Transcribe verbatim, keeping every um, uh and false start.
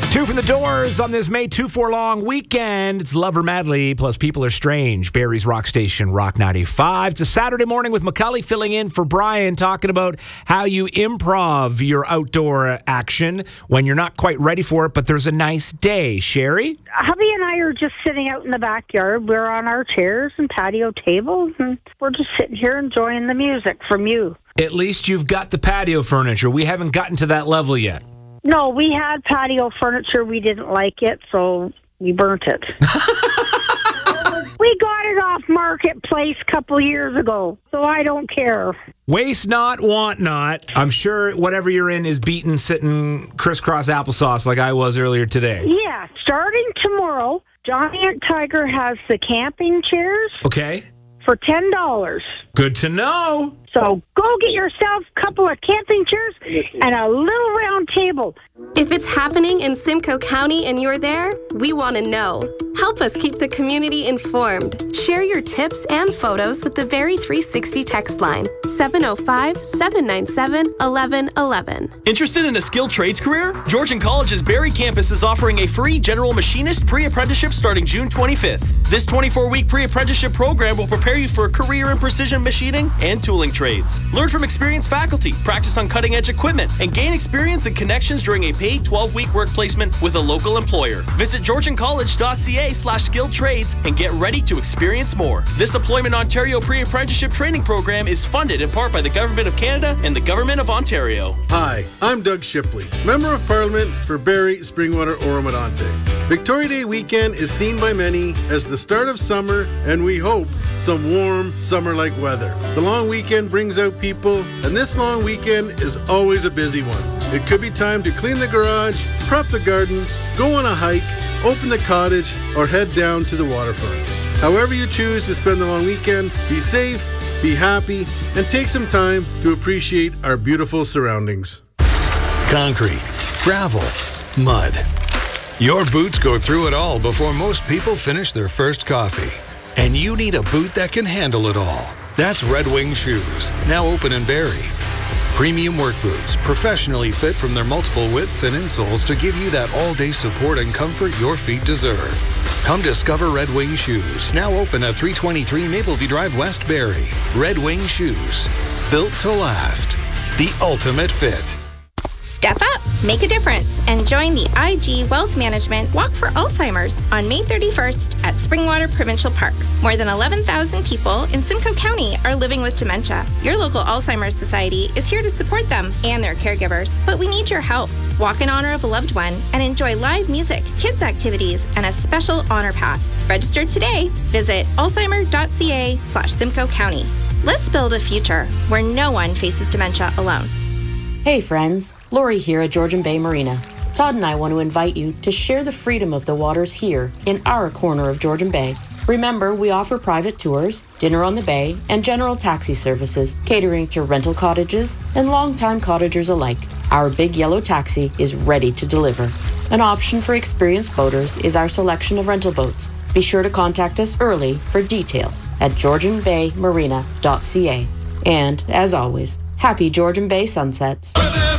Two from the Doors on this May two four long weekend. It's Love Her Madly plus People Are Strange. Barrie's Rock Station, Rock ninety-five. It's a Saturday morning with McCully filling in for Brian, talking about how you improv your outdoor action when you're not quite ready for it, but there's a nice day. Sherry? Hubby and I are just sitting out in the backyard. We're on our chairs and patio tables, and we're just sitting here enjoying the music from you. At least you've got the patio furniture. We haven't gotten to that level yet. No, we had patio furniture. We didn't like it, so we burnt it. We got it off Marketplace a couple years ago, so I don't care. Waste not, want not. I'm sure whatever you're in is beaten sitting crisscross applesauce like I was earlier today. Yeah, starting tomorrow, Giant Tiger has the camping chairs. Okay. For ten dollars. Good to know. So go get yourself a couple of camping chairs and a little round table. If it's happening in Simcoe County and you're there, we want to know. Help us keep the community informed. Share your tips and photos with the Barrie three sixty text line, seven oh five, seven nine seven, one one one one. Interested in a skilled trades career? Georgian College's Barrie campus is offering a free general machinist pre-apprenticeship starting June twenty-fifth. This twenty-four week pre-apprenticeship program will prepare you for a career in precision machining and tooling trades. Learn from experienced faculty, practice on cutting-edge equipment, and gain experience and connections during a paid twelve week work placement with a local employer. Visit georgiancollege.ca slash skilled trades and get ready to experience more. This Employment Ontario pre-apprenticeship training program is funded in part by the Government of Canada and the Government of Ontario. Hi, I'm Doug Shipley, Member of Parliament for Barrie, Springwater, Oromonte. Victoria Day weekend is seen by many as the start of summer, and we hope some warm, summer-like weather. The long weekend brings out people, and this long weekend is always a busy one. It could be time to clean the garage, prep the gardens, go on a hike, open the cottage, or head down to the waterfront. However you choose to spend the long weekend, be safe, be happy, and take some time to appreciate our beautiful surroundings. Concrete, gravel, mud. Your boots go through it all before most people finish their first coffee. And you need a boot that can handle it all. That's Red Wing Shoes, now open in Barrie. Premium work boots, professionally fit from their multiple widths and insoles to give you that all-day support and comfort your feet deserve. Come discover Red Wing Shoes, now open at three twenty-three Mapleview Drive, West Barrie. Red Wing Shoes, built to last. The ultimate fit. Step up, make a difference, and join the I G Wealth Management Walk for Alzheimer's on May thirty-first at Springwater Provincial Park. More than eleven thousand people in Simcoe County are living with dementia. Your local Alzheimer's Society is here to support them and their caregivers, but we need your help. Walk in honor of a loved one and enjoy live music, kids activities, and a special honor path. Register today. Visit alzheimer.ca slash Simcoe County. Let's build a future where no one faces dementia alone. Hey friends, Lori here at Georgian Bay Marina. Todd and I want to invite you to share the freedom of the waters here in our corner of Georgian Bay. Remember, we offer private tours, dinner on the bay, and general taxi services, catering to rental cottages and longtime cottagers alike. Our big yellow taxi is ready to deliver. An option for experienced boaters is our selection of rental boats. Be sure to contact us early for details at georgian bay marina dot c a. And, as always, happy Georgian Bay sunsets.